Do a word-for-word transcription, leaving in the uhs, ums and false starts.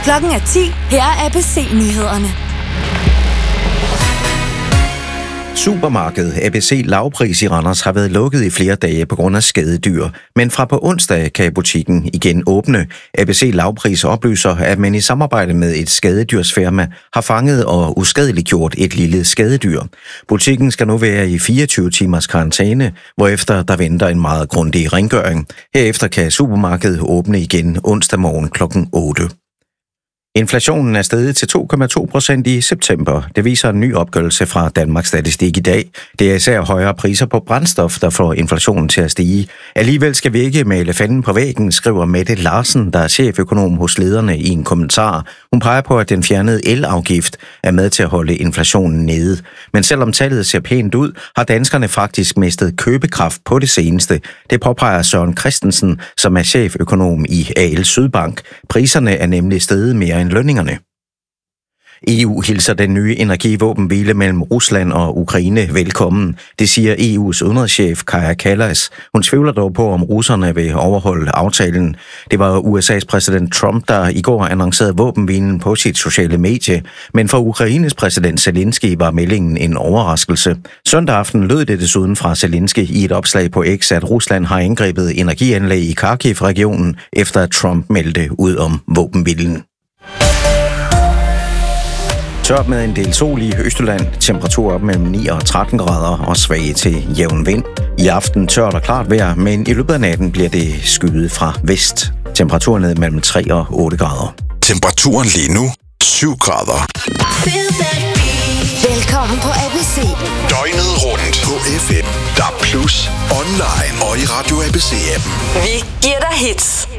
Klokken er ti. Her er A B C-nyhederne. Supermarkedet A B C Lavpris i Randers har været lukket i flere dage på grund af skadedyr, men fra på onsdag kan butikken igen åbne. A B C Lavpris oplyser, at man i samarbejde med et skadedyrsfirma har fanget og uskadeliggjort et lille skadedyr. Butikken skal nu være i fireogtyve timers karantæne, hvorefter der venter en meget grundig rengøring. Herefter kan supermarkedet åbne igen onsdag morgen klokken otte. Inflationen er steget til to komma to procent i september. Det viser en ny opgørelse fra Danmarks Statistik i dag. Det er især højere priser på brændstof, der får inflationen til at stige. Alligevel skal vi ikke male fanden på væggen, skriver Mette Larsen, der er cheføkonom hos lederne, i en kommentar. Hun peger på, at den fjernede elafgift er med til at holde inflationen nede. Men selvom tallet ser pænt ud, har danskerne faktisk mistet købekraft på det seneste. Det påpeger Søren Christensen, som er cheføkonom i A L Sydbank. Priserne er nemlig steget mere end lønningerne. E U hilser den nye energivåbenhvile mellem Rusland og Ukraine velkommen. Det siger E U's udenrigschef Kaja Kallas. Hun tvivler dog på, om russerne vil overholde aftalen. Det var U S A's præsident Trump, der i går annoncerede våbenhvilen på sit sociale medie. Men for Ukraines præsident Zelensky var meldingen en overraskelse. Søndag aften lød det desuden fra Zelensky i et opslag på X, at Rusland har angrebet energianlæg i Kharkiv-regionen, efter at Trump meldte ud om våbenhvilen. Tørt med en del sol i Østjylland, temperatur op mellem ni og tretten grader og svag til jævn vind. I aften tørt og klart vejr, men i løbet af natten bliver det skyet fra vest. Temperaturen ned mellem tre og otte grader. Temperaturen lige nu syv grader. Velkommen på A B C. Døgnet rundt på F M, D A B plus, online og i Radio A B C-appen. Vi giver dig hits.